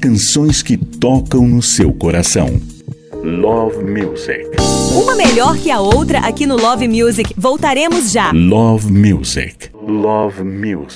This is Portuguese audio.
canções que tocam no seu coração. Love Music. Uma melhor que a outra aqui no Love Music. Voltaremos já. Love Music. Love Music.